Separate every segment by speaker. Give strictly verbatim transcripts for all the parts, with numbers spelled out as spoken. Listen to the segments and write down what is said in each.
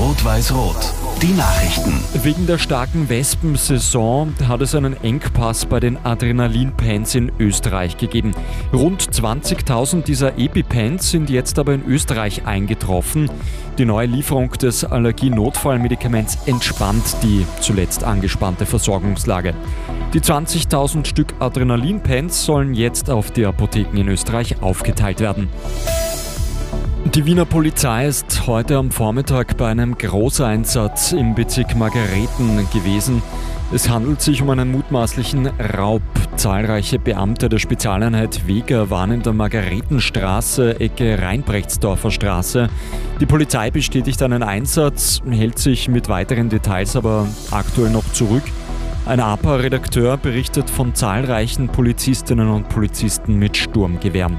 Speaker 1: Rot-Weiß-Rot. Die Nachrichten.
Speaker 2: Wegen der starken Wespensaison hat es einen Engpass bei den Adrenalin-Pens in Österreich gegeben. Rund zwanzigtausend dieser EpiPens sind jetzt aber in Österreich eingetroffen. Die neue Lieferung des Allergie-Notfallmedikaments entspannt die zuletzt angespannte Versorgungslage. Die zwanzigtausend Stück Adrenalin-Pens sollen jetzt auf die Apotheken in Österreich aufgeteilt werden. Die Wiener Polizei ist heute am Vormittag bei einem Großeinsatz im Bezirk Margareten gewesen. Es handelt sich um einen mutmaßlichen Raub. Zahlreiche Beamte der Spezialeinheit Weger waren in der Margaretenstraße, Ecke Reinbrechtsdorfer Straße. Die Polizei bestätigt einen Einsatz, hält sich mit weiteren Details aber aktuell noch zurück. Ein A P A-Redakteur berichtet von zahlreichen Polizistinnen und Polizisten mit Sturmgewehren.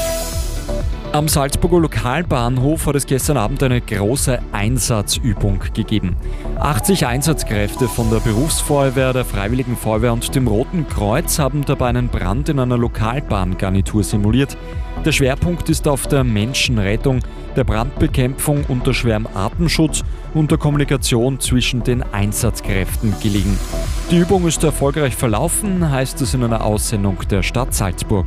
Speaker 2: Am Salzburger Lokalbahnhof hat es gestern Abend eine große Einsatzübung gegeben. achtzig Einsatzkräfte von der Berufsfeuerwehr, der Freiwilligen Feuerwehr und dem Roten Kreuz haben dabei einen Brand in einer Lokalbahngarnitur simuliert. Der Schwerpunkt ist auf der Menschenrettung, der Brandbekämpfung und der Schwärmartenschutz und der Kommunikation zwischen den Einsatzkräften gelegen. Die Übung ist erfolgreich verlaufen, heißt es in einer Aussendung der Stadt Salzburg.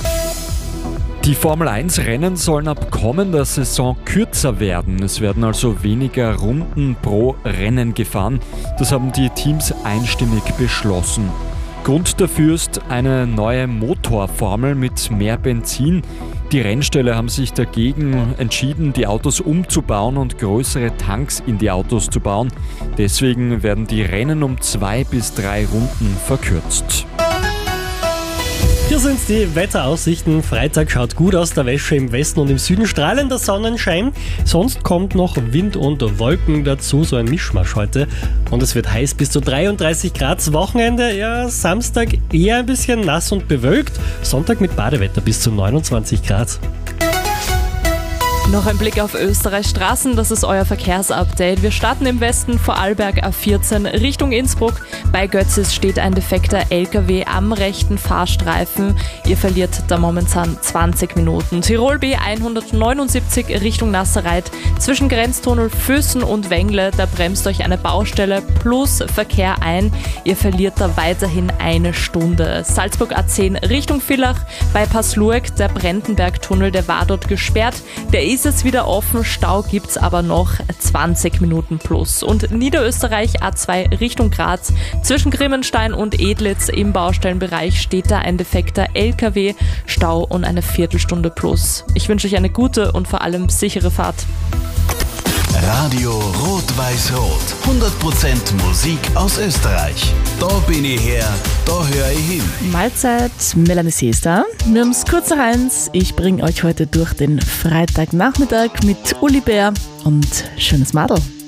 Speaker 2: Die Formel eins Rennen sollen ab kommender Saison kürzer werden. Es werden also weniger Runden pro Rennen gefahren. Das haben die Teams einstimmig beschlossen. Grund dafür ist eine neue Motorformel mit mehr Benzin. Die Rennställe haben sich dagegen entschieden, die Autos umzubauen und größere Tanks in die Autos zu bauen. Deswegen werden die Rennen um zwei bis drei Runden verkürzt.
Speaker 3: Hier sind die Wetteraussichten. Freitag schaut gut aus, der Wäsche im Westen und im Süden strahlender Sonnenschein. Sonst kommt noch Wind und Wolken dazu, so ein Mischmasch heute. Und es wird heiß bis zu dreiunddreißig Grad. Wochenende, ja, Samstag eher ein bisschen nass und bewölkt. Sonntag mit Badewetter bis zu neunundzwanzig Grad.
Speaker 4: Noch ein Blick auf Österreichs Straßen, das ist euer Verkehrsupdate. Wir starten im Westen, Vorarlberg A vierzehn Richtung Innsbruck. Bei Götzis steht ein defekter L K W am rechten Fahrstreifen. Ihr verliert da momentan zwanzig Minuten. Tirol B hundertneunundsiebzig Richtung Nasserreit. Zwischen Grenztunnel Füssen und Wengle, da bremst euch eine Baustelle plus Verkehr ein. Ihr verliert da weiterhin eine Stunde. Salzburg A zehn Richtung Villach. Bei Passlurg, der Brentenberg-Tunnel, der war dort gesperrt. Der ist es wieder offen, Stau gibt's aber noch zwanzig Minuten plus. Und Niederösterreich A zwei Richtung Graz, zwischen Grimmenstein und Edlitz im Baustellenbereich steht da ein defekter L K W, Stau und eine Viertelstunde plus. Ich wünsche euch eine gute und vor allem sichere Fahrt.
Speaker 1: Radio Rot-Weiß-Rot. hundert Prozent Musik aus Österreich. Da bin ich her, da höre ich hin.
Speaker 5: Mahlzeit, Melanie C. ist da. Wir haben's kurz nach eins. Ich bringe euch heute durch den Freitagnachmittag mit Uli Bär und schönes Madel.